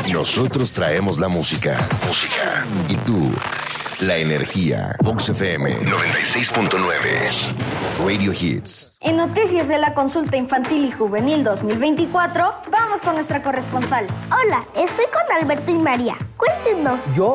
Nosotros traemos la música. Y tú, la energía. Vox FM 96.9. Radio Hits. En noticias de la consulta infantil y juvenil 2024, vamos con nuestra corresponsal. Hola, estoy con Alberto y María. Cuéntenos. Yo